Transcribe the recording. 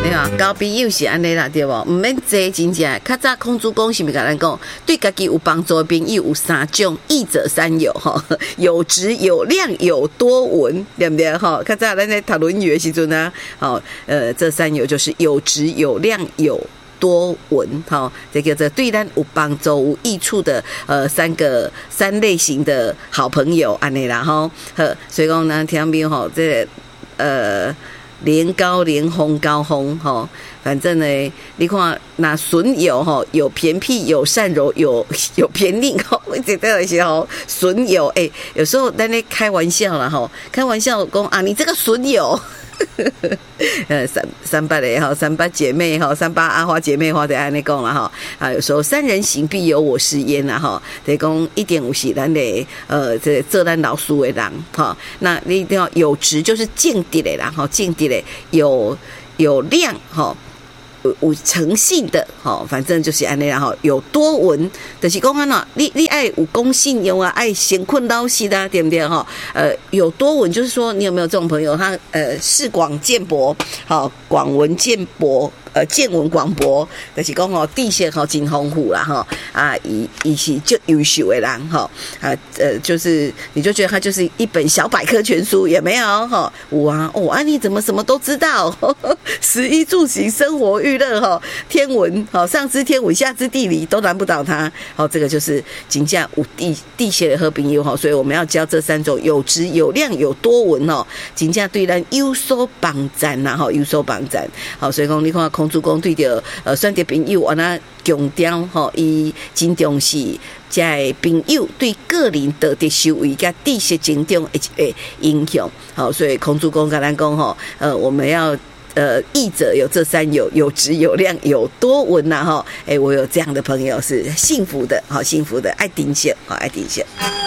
对啊，交朋友是安尼啦，对无？毋免坐真正。较早孔子公是咪甲咱讲，对家己有帮助的朋友有3种，益者3有吼，有质、有量、有多闻，对不对？吼，较早咱在读论语的时阵啊，好，这3有就是有质、有量、有多闻，哈，这个这对咱有帮助、有益处的3类型的好朋友，安尼啦，吼，所以讲呢，听没有吼，这连高连红高红哈，反正呢，你看那损友哈，有偏僻，有善柔，有偏佞哈，这个时候损友有时候咱咧开玩笑啦哈，开玩笑讲啊，你这个损友。三八的哈，三八姐妹哈，三八阿花姐妹花在安尼讲啦哈啊，有时候3人行必有我师焉啦哈，得讲一点五是咱的这做咱老师的人哈，那你一定要有质，就是正直的啦哈，正直的有量哈。有诚信的，反正就是安尼啦，有多闻，就是讲安怎，你爱有公信用啊，爱闲困老实啊，对不对哈？有多闻，就是说你有没有这种朋友，他视广见博，好，广闻见博。见闻广博，就是讲哦，地线好真丰富啦哈啊，伊是就优秀的人哈就是你就觉得他就是一本小百科全书也没有哈，哇哦啊你怎么什么都知道？食衣住行生活娱乐哈，天文好上知天文下知地理都难不倒他，好这个就是真正有地线的好朋友哈，所以我们要教这3种有质有量有多闻哦，真正对咱有所帮赞呐哈，有所帮赞好，所以讲你看孔子讲对着选择朋友安那强调吼，伊真重视在朋友对个人道德修为甲知识成长的影响。好，所以孔子讲跟咱讲吼，我们要益者有这3有，有质有量有多闻呐哈。我有这样的朋友是幸福的，好幸福的，爱丁线，好爱丁线。